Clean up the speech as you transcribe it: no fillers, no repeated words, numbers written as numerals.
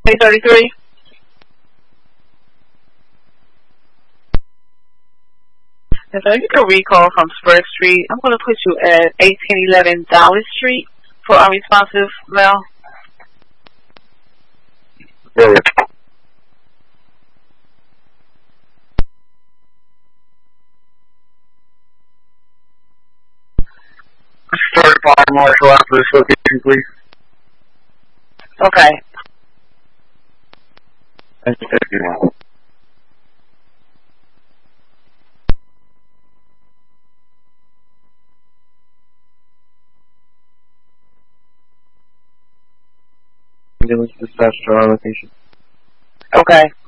833. If I get a recall from Spur Street, I'm going to put you at 1811 Dallas Street for unresponsive mail. Yeah. Start by Marshall after this location, please. Okay. Thank you. Dispatch to our location. Okay.